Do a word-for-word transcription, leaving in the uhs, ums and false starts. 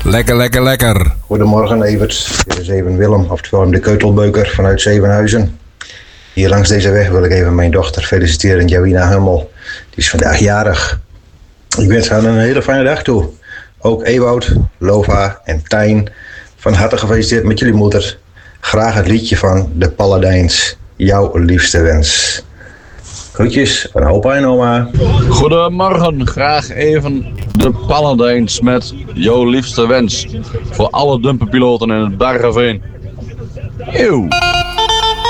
Lekker, lekker, lekker. Goedemorgen Evert, dit is even Willem, oftewel de Keutelbeuker vanuit Zevenhuizen. Hier langs deze weg wil ik even mijn dochter feliciteren, Jawina Hummel. Die is vandaag jarig. Ik wens haar een hele fijne dag toe. Ook Ewout, Lova en Tijn, van harte gefeliciteerd met jullie moeder. Graag het liedje van de Paladijns, jouw liefste wens. Groetjes van opa en oma. Goedemorgen, graag even de Paladijns met jouw liefste wens. Voor alle dumperpiloten in het Bargeveen. Eeuw.